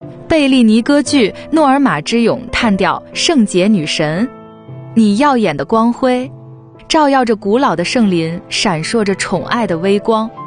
贝利尼歌剧《诺尔玛之咏》叹调圣洁女神，你耀眼的光辉照耀着古老的圣林，闪烁着宠爱的微光。